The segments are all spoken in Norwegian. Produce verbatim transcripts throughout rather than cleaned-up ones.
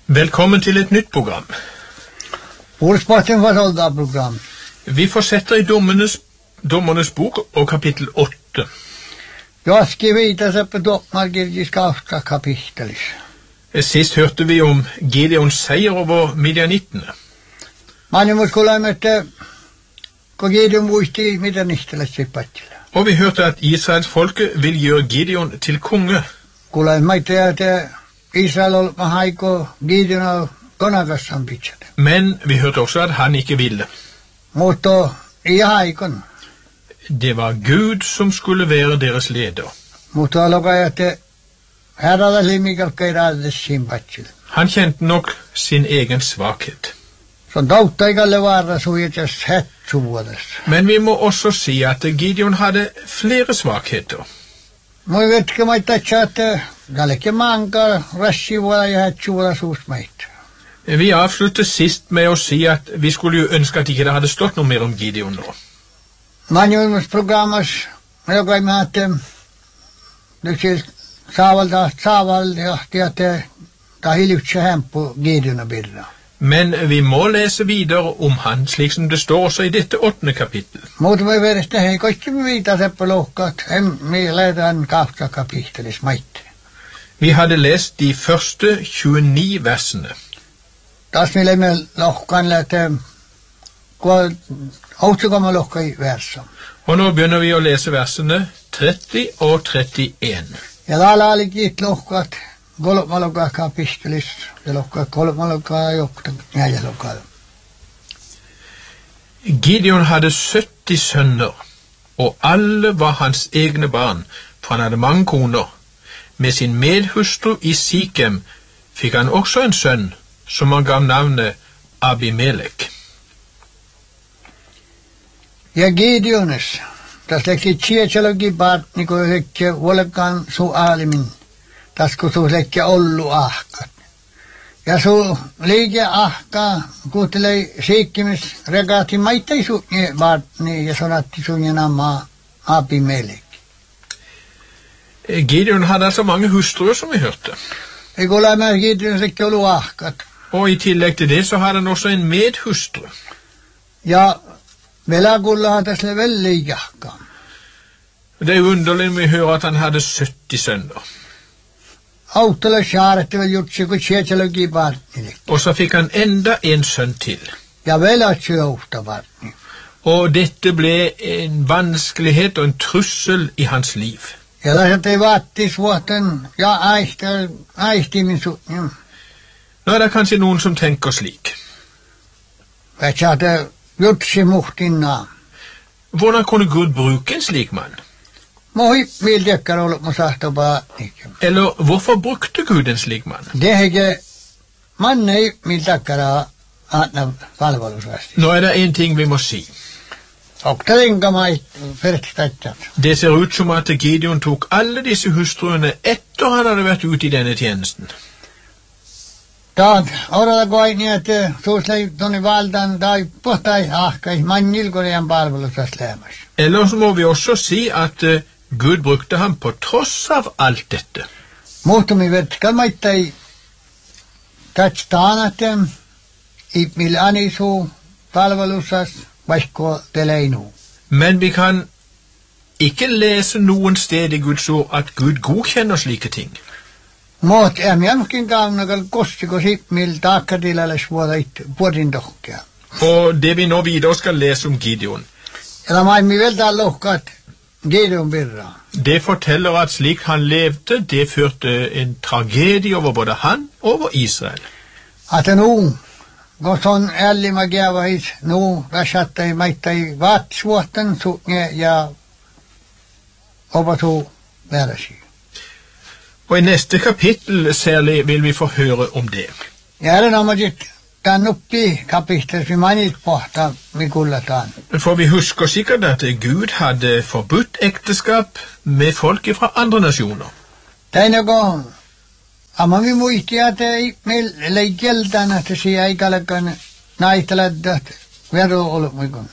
Velkommen til et nytt program. Ordsparten var holdt program. Vi fortsetter i Dommernes, Dommernes bok og kapittel åtte. Jag ska vidare sig på Domargiska kapitel. Sist hørte vi om Gideons seier over Midianittene. Man må skulle møte hvor Gideon vuiste i Midianittene sipattila. Og vi hørte at Israels folke vil gjøre Gideon til konge. Kuule maitte at Israel on haiko Gideon on konakassan pitchat. Men vi hørte også at han ikke ville. Mutta i haikon. Det var Gud som skulle være deres leder. Mutta alokai at herrada limikalkai raades simpattil. Han kjente nok sin egen svakhet. Så dauta ei kalle vaara suitas hetsuvuodes. Men vi må også si at Gideon hadde flere svakheter. Moi vetkä maitatsa at galeke manka rassivuoda ja hetsuvuoda suusmait. Vi avsluttet sist med å si at vi skulle jo ønske at ikke det hadde stått noe mer om Gideon nå. Manjuimus programmas joka me hatte nyt saavalta saavalta johti at ta hiljutse hempo Gideon birra. Men vi må lese videre om han, slik som det står også i dette åttende kapittel. Mutta me vedestä hei koitti me viita seppä lohkat, em me ledan kahta kapittelis maitte. Vi hadde lest de første tjueni versene. Taas me leimme lohkan lähte, kun outsukamma lohka i versa. Og nå begynner vi å lese versene tretti og trettien. Ja laala oli kiit lohkat, kolmalokaa kapittelis, ja lohka kolmalokaa jokta neljälokaa. Gideon hadde sytti sønner, og alle var hans egne barn, for han hadde mange koner. Med sin medhustru i Sikem fikk han også en sønn, som han gav navnet Abimelek. Ja Gideones, tas lekki tsietsalogi partni, kun lekki volkan su aalimin, tas kun su lekki ollu ahkat. Ja su liike ahka, kuutelei Sikimis regati maittai suunni partni, ja sonatti suunni namma Abimelek. Gideon hadde altså mange hustruer, som vi hørte. Jeg går med Gideon lekki ollu ahkat. Og i tillegg til det så hadde han også en medhustru. Ja velakulla han tässä velli jahka. Det er jo underlig når vi hører at han hadde sytti sønner. Autolla saaret vel jutsi, kun tsietsalogi partni. Og så fikk han enda en sønn til. Ja velatsi outa partni. Og dette ble en vanskelighet og en trussel i hans liv. Ja lähet ei vaattis vuoten, ja aihti, aihti min suunni. Nå er det kanskje noen som tenker slik. Jeg satte jutsi muhtinna. Hvordan kunne Gud bruke en slik mann? Moi vildekkar ollut mun sahtopaa. Eller hvorfor brukte Gud en slik mann? Det hege man ei vildekkara aatna palvelusvasti. Nå er det en ting vi må si. Oktalinka mait fertstattat. Det ser ut som at Gideon tok alle disse hustruene etter han hadde vært ute i denne tjenesten. Da orada koini, että suuslei toni valdan tai pohtai ahkai mannilkorean palvelusvasti lämmäs. Eller så må vi også si at uh, Gud brukte ham på tross av alt dette. Muhtumi vetkal maittai tatstaanatem i milanisu palvelusas vaikko teleinu. Men vi kan ikke lese noen sted i Guds ord at Gud godkjenner slike ting. Mot em jamkin kaunakal kossiko sippmil taakkatilalle vuodait vuodin tohkea. Og det vi nå videre skal lese om Gideon, Ela maimi velta lohkat Gideon birra. det forteller at slik han levde, det førte en tragedie over både han og over Israel. At nu, kun son ällima giavahis, nu rasattai maittai vaatsvuotten suunne ja opatu värasi. Og i neste kapittel særlig vil vi få høre om det. Ja erinomaisesti tämän uppi kapittelis, vi manit pohta, vi kullataan. For vi husker sikkert at Gud hadde forbudt ekteskap med folk fra andre nasjoner. Teine kun, amma vi muisti, että meil lei keltään, että siellä ei kalekaan naitaladdat veru ollut mikun.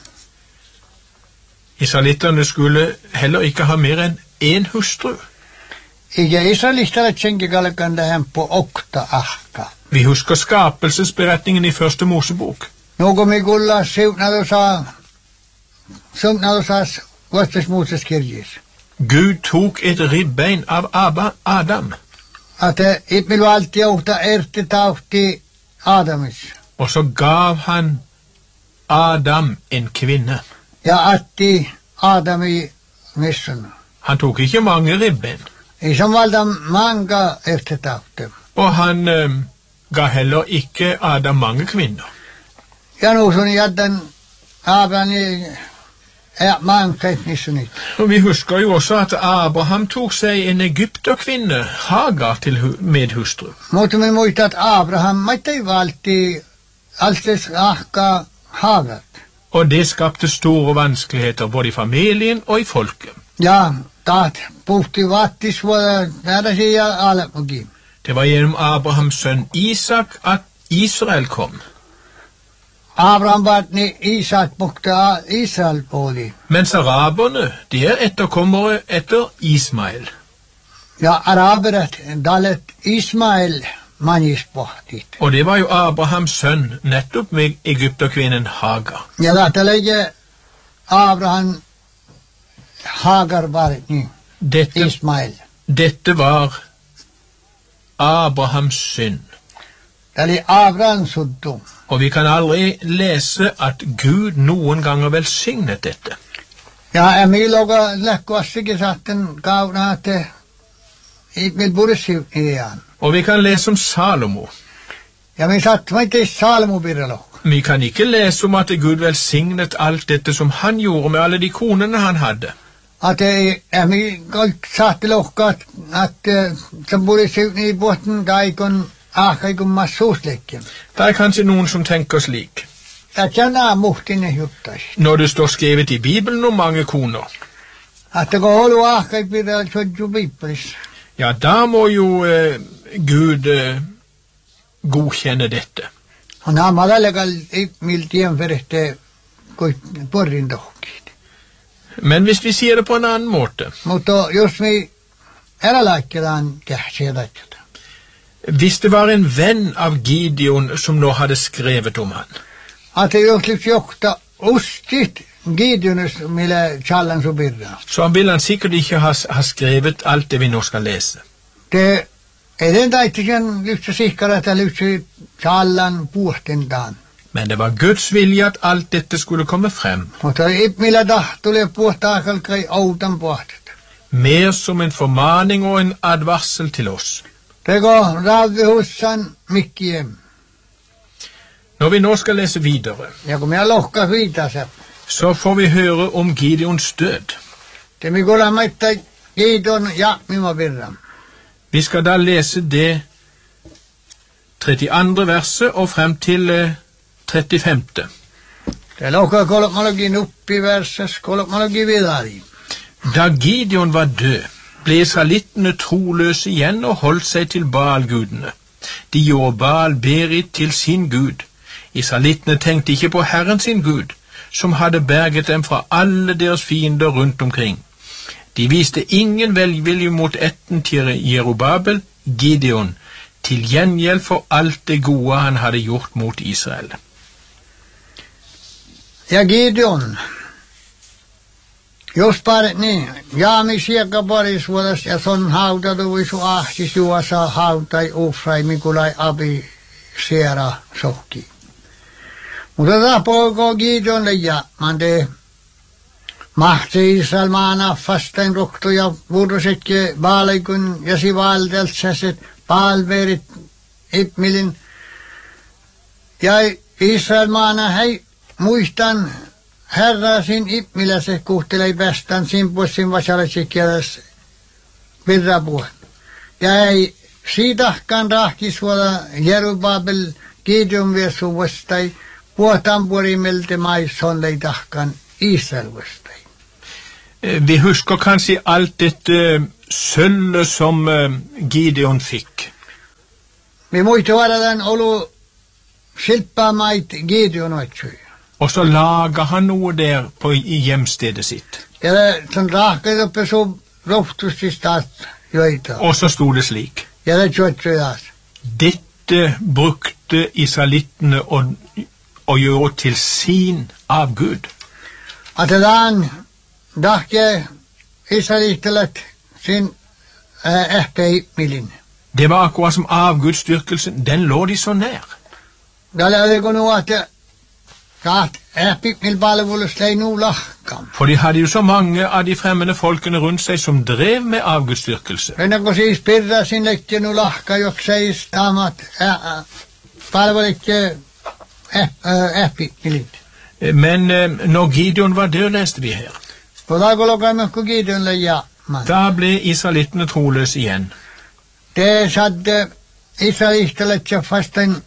Israelitterne skulle heller ikke ha mer enn én hustru. Eikä Israelista ole senkin kalekaan tähän po okta ahka. Vi husker skapelsesberetningen i første Mosebok. Någon med gulla sövnad och sa sövnad och sa Vastas Moses kirjis. Gud tok et ribbein av Abba, Adam, Att it vill alltid åta ärtet av till Adamis. og så gav han Adam en kvinne. Ja, att i Adam i missun. Han tok ikke mange ribbein, I som valda manga ärtet av dem. og han eh, ga heller ikke Adam mange kvinner. Ja, nu som jaddan Abraham i ja, manga i missun. Og vi husker jo også at Abraham tok seg en egypterkvinne, Hagar, til hu- medhustru. Mutta me muistat Abraham, mä ei valti altes ahka hagat. Og det skapte store vanskeligheter både i familien og i folket. Ja, taat puhti vattis vuoda, nähdä siellä alkukin. Det var gjennom Abrahams sønn Isak at Israel kom. Abraham var ni Isak bukta Israel poli. Mens araberne, de er etterkommere etter Ismael. Ja, araberet dalet Ismael manis pohtit. Og det var jo Abrahams sønn nettopp med egypterkvinnen Hagar. Ja, detta lägger Abraham Hagar var ni Dette, Ismael. dette var Abrahams synd. Eli Abraham suddum. Og vi kan aldri lese at Gud noen ganger velsignet dette. Ja, emiloga läkkuassikin saatten kauna, että ei meil bursi iän. Og vi kan lese om Salomo. Ja me satt mä ei Salmo birrelo. Vi kan ikke lese om at Gud velsignet alt dette som han gjorde med alle de konene han hadde. Att ja me kalk saatte lohkat, att som bursi i botten daikon ahkaikon massuuslekken. Det er kanskje noen som tenker slik. Ja tjana muhtine juttais. Når det står skrevet i Bibelen om mange koner, Att det går holu ahkaik birrel sodju biblis. ja, da må jo eh, Gud eh, godkjenne dette. On amala legal mil tien verste kuin porrin tohkit. Men hvis vi sier det på en annen måte, Mutta jos me eralaikkelaan kähsiedätkät. hvis det var en venn av Gideon som nå hadde skrevet om han, Att jos lyks johta ustit Gideonus mille challan subirra. så vil han sikkert ikke ha, ha skrevet alt det vi nå skal lese. Det är den daitiken lyks sikkara, että lyks challan puhtentaan. Men det var Guds vilje at alt dette skulle komme frem, Mutta ip millä tahtule puhtaakalkai outan puhtet. mer som en formaning og en advarsel til oss. Det går ravihussan mikkiem. Når vi nå skal lese videre, Ja kun minä lohka viitase. så får vi høre om Gideons død. Det mi kuulla maittaa Gideon ja mima virra. Vi skal da lese det trettiandre verset og frem til eh, trettifemte. Det lohka kolmalokin uppi verses, kolmalokin vidari. Da Gideon var død, ble israelittene troløse igjen og holdt seg til Baal-gudene. De gjorde Baal-Berit til sin gud. Israelittene tenkte ikke på Herren sin gud, som hadde berget dem fra alle deres fiender rundt omkring. De viste ingen velvilje mot ætten til Jerubabel, Gideon, til gjengjeld for alt det gode han hadde gjort mot Israel. Ja Gideon. Jos paret niin, jaami siekka paris vuodas ja son hautatu visu ahtis juosa hautai ufrai mikulai abi siera sohki. Mutta tapoiko Gideon leija, man te mahti Israel maana fastain rokto ja vuodosetke vaaleikun ja sivaldeltsäset palverit ipmilin. Ja Israel maana hei muistan Herra sin ipmillä se kuhtelei päästään simpuisin vasarasi kieles virrapuun. Ja ei siitahkaan rahkisuola Jerubabel Gideon viesu vastai puhutaan puolimeltä maisson leitahkaan Israel vastai. Vi husker kanskje alt dette sølvet som eh, Gideon fikk. Me muista varadan olu silppamait Gideon oitsui. Og så laga han noe der på i hjemstedet sitt. Ja det som rahket oppe så roftustis taas joita. Og så sto det slik: Ja det tjoitsui taas. Dette Dette brukte israelittene å, å gjøre til sin avgud. At det dan dakke israelittelet sin ehpeimilin. Det var akkurat som avgudsdyrkelsen, den lå de så nær. Da lærte jeg nå at at ehpeimilbalevulus lei nu lahkam. For de hadde jo så mange av de fremmede folkene rundt seg som drev med avgudsdyrkelse. Ennen kun siis pirra sin lekke nu lahka, jok seis tamat palvelikke ehpeimilit. Men når Gideon var død, leste vi her, På da går ko Gideon leia man. da ble israelittene troløse igjen. Det sadde israelittelet ja fasten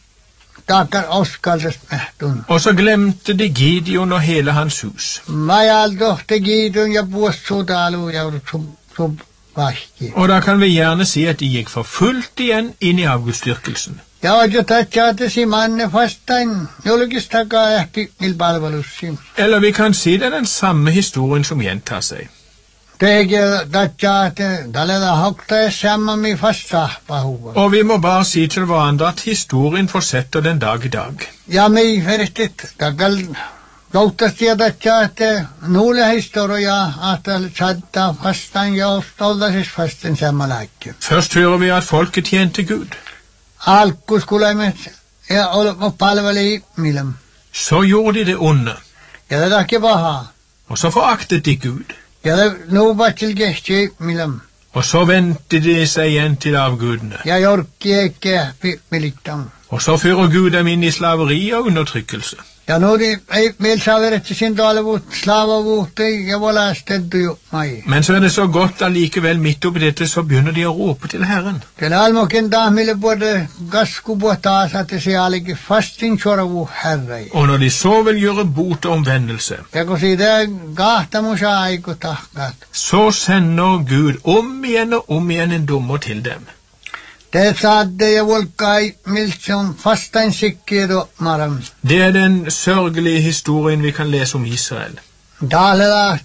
takar oskaldes mehtun. Og så glemte de Gideon og hele hans hus. Majal dohte Gideon ja vuossudalu ja sub sub vahki. Og da kan vi gjerne si at de gikk for fullt igjen inn i avgudsdyrkelsen. Ja ojo tatchaate si manne fastain jolkistaka ehpeimilbalvelussin. Eller vi kan si det er den samme historien som gjentar seg. Tege tatchaate daleda hokta samami fasta pahuva. Og vi må bare si til hverandre at historien fortsetter den dag i dag. Ja mi feristit tagal Douttastia tatchaate nuule historia atal chatta fastain ja stoldasis fastain samalaikki. Først hører vi at folket tjente Gud. Alkus kulemet ja olo palveli milam. Så gjorde de det onde, Ja det dakke baha. og så foraktet de Gud. Ja det nu batil gehti milam. Og så vendte de seg igjen til avgudene. Ja jorki ikke miliktam. Og så fører Gud dem inn i slaveri og undertrykkelse. Ja nu de ei melsaver til sin dalevut slavavut ja vola steddu jo mai. Men så er det så godt allikevel midt oppi dette, så begynner de å rope til Herren. Den almoken dahmile både gasku botas at se alike fastin choravu herrei. Og når de så vil gjøre bot og omvendelse, Ja ko si det gahta musa aiku tahkat. så sender Gud om igjen og om igjen en dommer til dem. Det sadde ja volkai milsum fastain sikkido maram. Det er den sørgelige historien vi kan lese om Israel. Daledat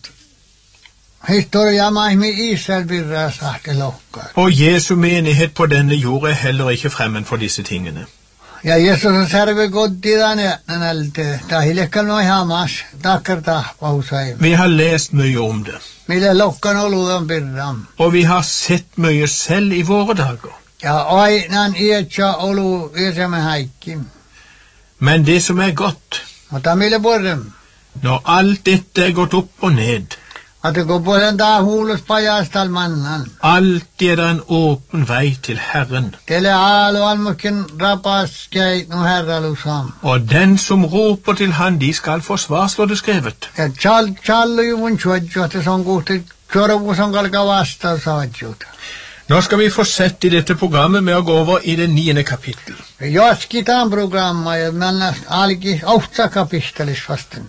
historia maihmi Israel birra sahte lokkar. Og Jesu menighet på denne jord er heller ikke fremmed for disse tingene. Ja Jesus serve goddidane nalte ta hilekal no hamas takarta pausai. Vi har lest mye om det, Mille lokkan oludan birram. og vi har sett mye selv i våre dager. Ja oi nan ietja olu iesame haikki. Men det som er godt, Mutta mille borrem. når alt dette er gått opp og ned, At det går på den da hulus pajastal mannan. alltid er det en åpen vei til Herren, Tele alo almukin rapas kei no herralusam. og den som roper til han, de skal få svar, står det skrevet. Ja chal challu juvun chuadju at det son guhti choravu son kalka vasta saadjuta. Nå skal vi fortsette i dette programmet med å gå over i det niende kapittel. Joski tämän programma ja mennä alki åtta kapittelis fasten.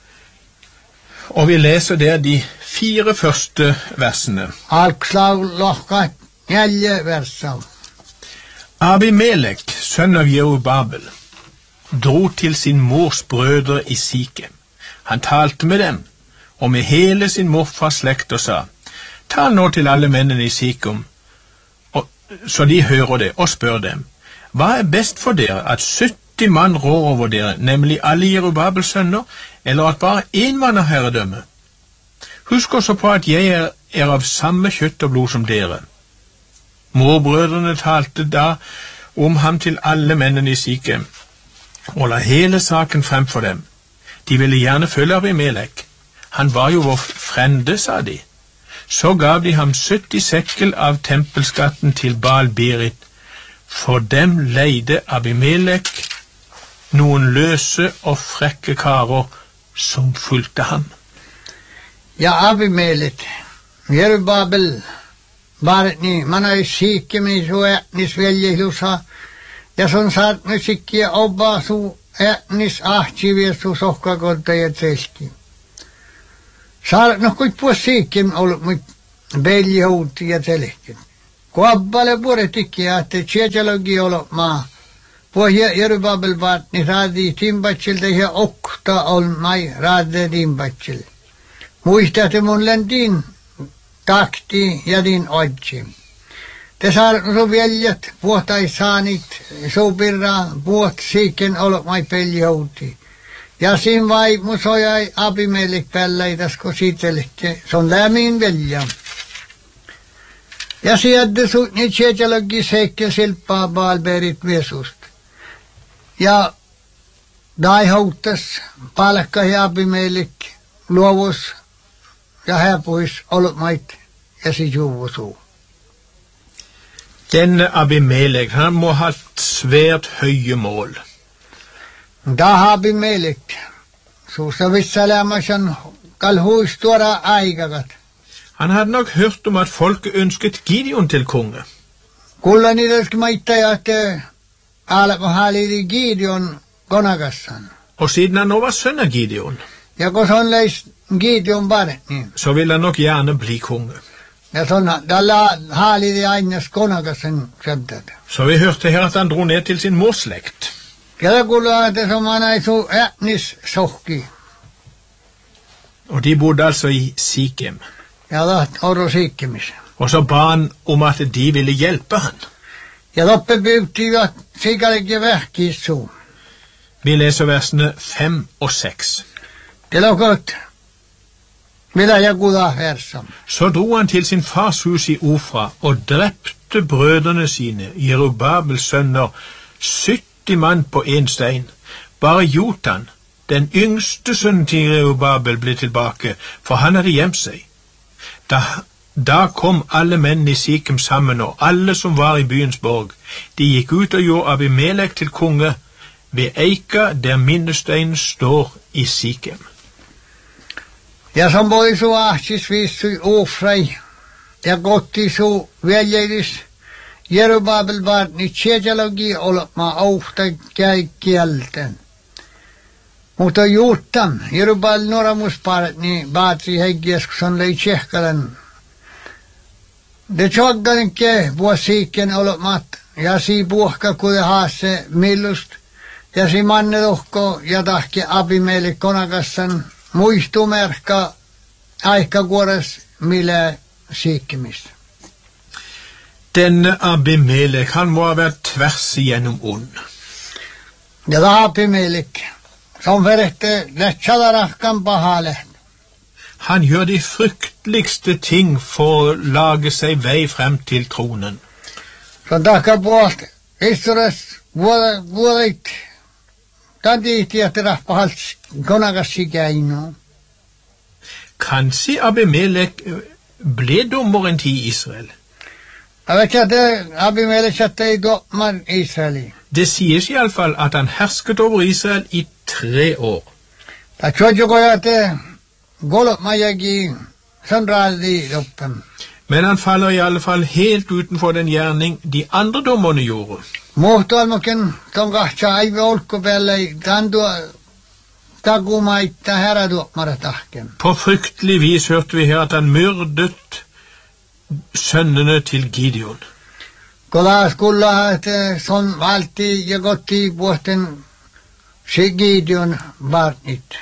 Og vi leser der de fire første versene. Alkslav lohka neljä versav. Abimelek, sønn av Jerubabel, dro til sin mors brødre i Sikem. Han talte med dem, og med hele sin morfars slekt og sa, «Tal nå til alle mennene i Sikem, og, så de hører det, og spør dem, hva er best for dere, at sytti mann rår over dere, nemlig alle Jerubabels sønner, eller at bare én mann har herredømme? Husk også på at jeg er, er av samme kjøtt og blod som dere.» Morbrødrene talte da om ham til alle mennene i Sikem, og la hele saken frem for dem. De ville gjerne følge Abimelek. Han var jo vår frende, sa de. Så gav de ham sytti sekkel av tempelskatten til Baal Berit. For dem leide Abimelek noen løse og frekke karer som fulgte ham. Ja Abimelek, Jerubabel, Barni, man ei Sikem i su etnis veljelusa, ja son saat nu sikkiä obba su etnis ahtivia su sohkakolta ja tselki. Saat no kuit puhua Sikem ollut mut veljehouti ja tselki. Kun abbale puretikkiä, että tsietjalogi olo maa, puhua Jerubabel Barni raadi timpatsilta ja okta on mai raadi timpatsil. Muistate mun läntiin takti ja din odji. Te saat nu veljet puhtais saanit suupirra puot siiken olo mai peljouti. Ja siinä vai musojai Abimelek pälläitäs kun siitelitte. Se on lämmin velja. Ja sieltä suut nyt sieltäkin seikkel silppaa Baalberit Vesust. Ja dai houttas palkka ja Abimelek luovus ja häpuis olo mait ja si juvusuu. Denne Abimelek, han må ha svært høye mål. Da Abimelek, suussa vissalämäsen kalhuis tuoda aikakat. Han hadde nok hørt om at folket ønsket Gideon til konge. Kulla niitäski maittaa, että alko halili Gideon konakassan. Og siden han nå var sønn av Gideon, Ja kun se on leis Gideon barnet, niin. så ville han nok gjerne bli konge. Ja se on tällä halili aines konakassan sämtätä. Så vi hørte her at han dro ned til sin mors slekt. Ja kulla, että se on manaisu ätnis sohki. Og de bodde altså i Sikem. Ja taht oro siikkimis. Og så ba han om at de ville hjelpe han. Ja loppe pyyhtivät sikälikin vähkiissuu. Vi leser versene fem og seks. Det lokot. Mitä jakuda hersam. Så dro han til sin fars hus i Ofra og drepte brødrene sine, Jerubabels sønner, sytti mann på en stein. Bare Jotan, den yngste sønnen til Jerubabel, ble tilbake, for han hadde gjemt seg. Da, da kom alle menn i Sikem sammen, og alle som var i byens borg. De gikk ut og gjorde Abimelek til konge ved eika der minnesteinen står i Sikem. Ja som boi su ahtis viissui Ofrai. Ja kotti su veljelis Jerubabel barni tsetjalogi olma auhta käy kielten. Mutta Juuttan, Jerubabel noramusparet, niin baatri heggies, kun se on lei tsehkalen. De tjogganen ke vuosiikken olmat, ja si puhka kude haase millust, ja si manne tohko ja tahke Abimelek konakassan muistumerkka aikakuores mille siikkimist. Denne Abimelek, han må ha vært tvers igjennom ond. Ja da Abimelek, som verrette lähtsadarahkan pahalle. Han gjør de frykteligste ting for å lage seg vei frem til tronen. Så takka puolta istures vuodit tadihti, että rahpahals konakassi käinu. Kanskje Abimelek ble dommeren til Israel. Jeg vet ikke at det Abimelek satte i dommer Israeli. Det sies i alle fall at han hersket over Israel i tre år. Ta tjodjokoja, että golopmajagi sandraaldi loppen. Men han faller i alle fall helt utenfor den gjerning de andre dommerne gjorde. Muhtoalmoken ton kahtsa aive olkkopäälle tandua takumaitta herraduommara tahken. På fryktelig vis hørte vi her at han myrdet sønnene til Gideon. Kolas kulla, että son valti ja kotti puosten se Gideon barnit.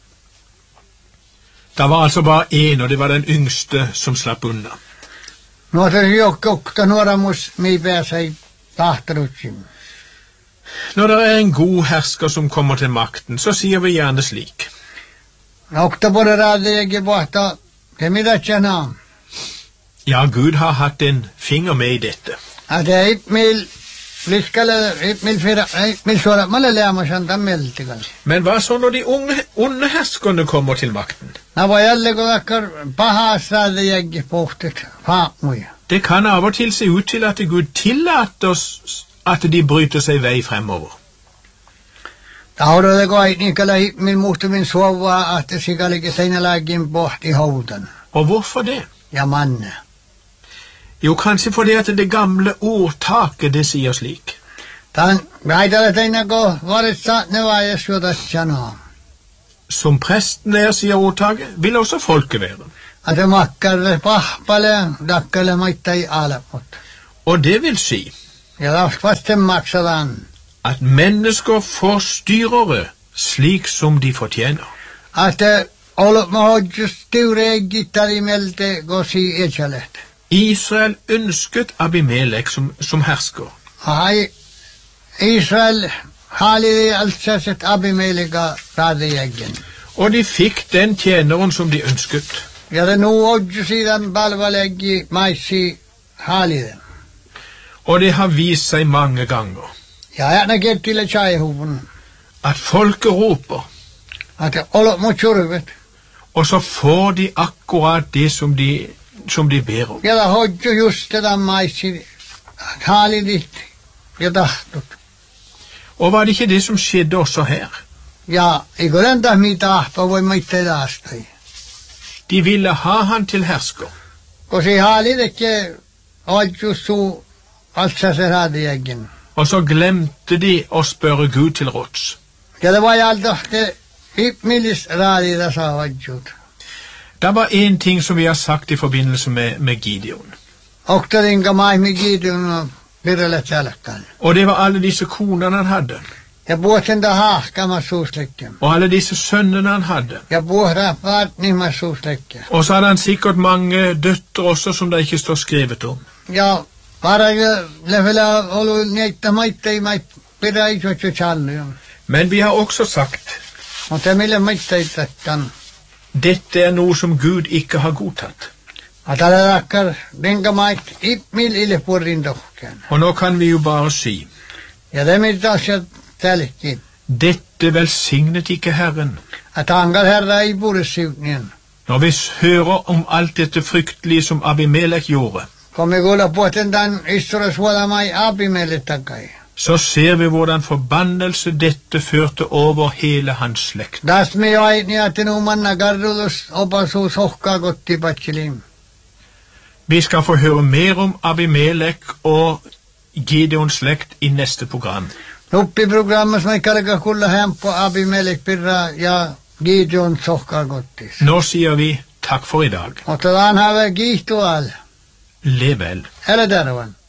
Det var altså bare en, og det var den yngste som slapp unna. Nuota jokkokta nuoramus mi pääsei tahtarutsim. Når det er en god hersker som kommer til makten, så sier vi gjerne slik. Okta både raadejegi puhta, te mitä tjana. Ja, Gud har hatt en finger med i dette. Att det är mil liskale mil fyra mil sora malle lämasan tammeltikal. Men hva så når de unge, onde herskerne kommer til makten? Na voi alle kodakkar paha strategiagi pohtet faamuja. Det kan av og til se ut til at Gud tillater oss at de bryter seg vei fremover. Tauro det koi nikala mil muhtumin sova att det sikalike seinalagin pohti houdan. Og hvorfor det? Ja manne. Jo, kanskje fordi at det gamle ordtaket det sier slik. Tan väitellä teinako varit saatne vajas jotatsana. Som presten er, sier ordtaket, vil også folket være. Att det makkarle pahpale dakkale maittai alapot. Og det vil si Ja laspasten maksadan. at mennesker får styrere slik som de fortjener. Att det olot mahojus tiureegittari melte gosi etsalet. Israel ønsket Abimelek som, som hersker. Ai Israel haalili altsaset Abimeleka raadejäggen. Og de fikk den tjeneren som de ønsket. Ja det nu odju sidan palvaleggi maissi haalide. Og det har vist seg mange ganger Ja aina kettille chaihuvun. at folket roper, At olot mut survet. og så får de akkurat det som de, som de ber om. Ja hodju just tätä maissi haalidit ja tahtut. Og var det ikke det som skjedde også her? Ja eikö läntä mitä ahpa voi mitte taastai. De ville ha han til hersker. Kosi haalidekke odju su altsaset raadejäggen. Og så glemte de å spørre Gud til råds. Ja det var jaltohte millis raadida saa odjut. Det var en ting som vi har sagt i forbindelse med, med Gideon. Oktarinka maihmi Gideon og pirrelle tälkkaan. Og det var alle disse konene han hadde. Ja puhutenda haahkama suuslekke. Og alle disse sønnene han hadde. Ja puhra vaatnihma suuslekke. Og så hadde han sikkert mange døtre også som det ikke står skrevet om. Ja paraja lefela olu niitä maittei mait pidä isoitsu challu. Men vi har også sagt, Mutta mille maitteitakkaan. dette er noe som Gud ikke har godtatt. Atala rakkar denka mait ipmil ille purin tohkeen. Og nå kan vi jo bare si, Ja det mitas ja tälkki. dette velsignet ikke Herren. At angal herra ei purissivnien. Når vi hører om alt dette fryktelige som Abimelek gjorde, Kommer kuulla puhutendan isturas vuolamai Abimelle takai. så ser vi hvordan forbannelse dette førte over hele hans slekt. Das me jo aini aten umanna garrulus opasuus hohkaa kotti patchilim. Vi skal få høre mer om Abimelek og Gideons slekt i neste program. Nuppi programmas me kalka kulla hempo Abimelek pirra ja Gideon hohkaa kottis. Nå sier vi takk for i dag. Mutta dan have kiihtual. Lev vel. Älä tarvan.